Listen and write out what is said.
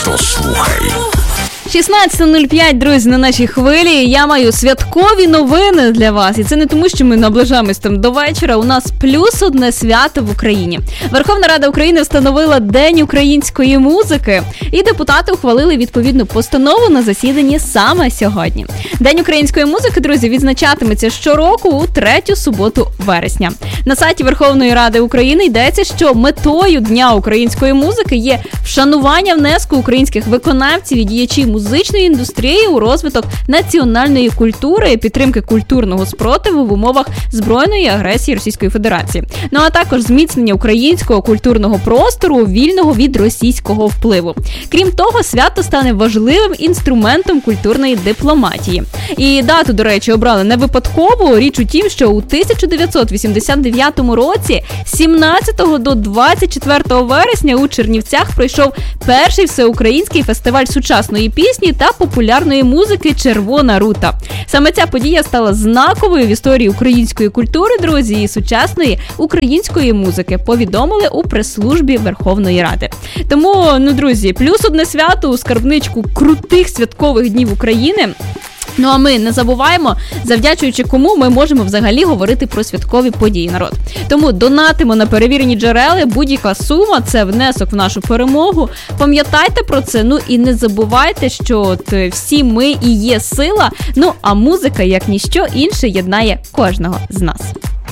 Просто слухай. 16:05, друзі, на нашій хвилі. Я маю святкові новини для вас. І це не тому, що ми наближаємось там до вечора. У нас плюс одне свято в Україні. Верховна Рада України встановила День української музики. І депутати ухвалили відповідну постанову на засіданні саме сьогодні. День української музики, друзі, відзначатиметься щороку у 3-ю суботу вересня. На сайті Верховної Ради України йдеться, що метою Дня української музики є вшанування внеску українських виконавців і діячів музичної індустрії у розвиток національної культури і підтримки культурного спротиву в умовах збройної агресії Російської Федерації. Ну а також зміцнення українського культурного простору, вільного від російського впливу. Крім того, свято стане важливим інструментом культурної дипломатії. І дату, до речі, обрали не випадково. Річ у тім, що у 1989 році з 17 до 24 вересня у Чернівцях пройшов перший всеукраїнський фестиваль сучасної пісні та популярної музики «Червона рута». Саме ця подія стала знаковою в історії української культури, друзі, і сучасної української музики, повідомили у прес-службі Верховної Ради. Тому, друзі, плюс одне свято у скарбничку крутих святкових днів України. Ну а ми не забуваємо, завдячуючи кому ми можемо взагалі говорити про святкові події, народ. Тому донатимо на перевірені джерела, будь-яка сума – це внесок в нашу перемогу. Пам'ятайте про це, і не забувайте, що всі ми і є сила, а музика, як ніщо інше, єднає кожного з нас.